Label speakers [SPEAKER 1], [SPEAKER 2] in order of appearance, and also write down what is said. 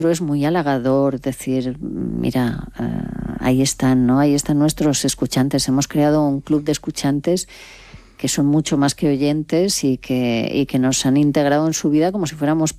[SPEAKER 1] es muy halagador decir, mira, ahí están, ¿no? Ahí están nuestros escuchantes. Hemos creado un club de escuchantes que son mucho más que oyentes y que nos han integrado en su vida como si fuéramos